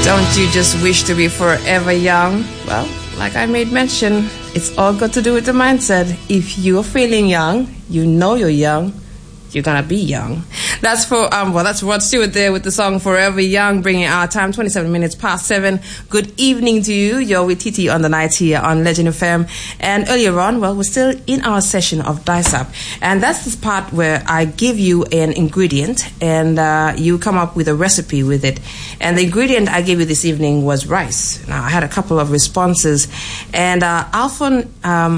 Don't you just wish to be forever young? Well, like I made mention, it's all got to do with the mindset. If you're feeling young, you know you're young, you're gonna be young. That's for that's Rod Stewart there with the song Forever Young, bringing our time 27 minutes past 7. Good evening to you. You're with TT on the night here on Legend FM. And earlier on, well, we're still in our session of Dice Up, and that's this part where I give you an ingredient and you come up with a recipe with it. And the ingredient I gave you this evening was rice. Now I had a couple of responses, and Alphonse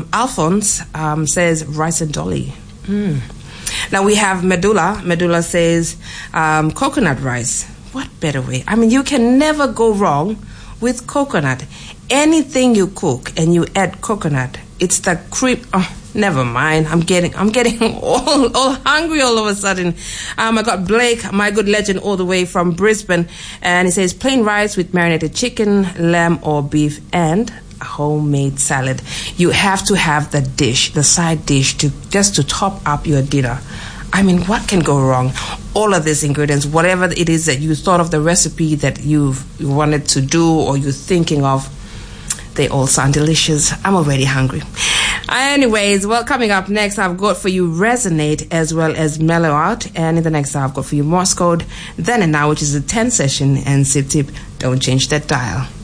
says rice and dolly. Now we have Medulla. Medulla says coconut rice. What better way? I mean, you can never go wrong with coconut. Anything you cook and you add coconut, it's the cream. Oh, never mind. I'm getting all hungry all of a sudden. I got Blake, my good legend, all the way from Brisbane, and he says plain rice with marinated chicken, lamb or beef, and a homemade salad. You have to have the dish, the side dish, to top up your dinner. I mean, what can go wrong? All of these ingredients, whatever it is that you thought of the recipe that you wanted to do or you're thinking of, they all sound delicious. I'm already hungry. Anyways, well, coming up next, I've got for you Resonate as well as Mellow Out. And in the next hour, I've got for you Morse Code, Then and Now, which is a 10 session, and Sip Tip. Don't change that dial.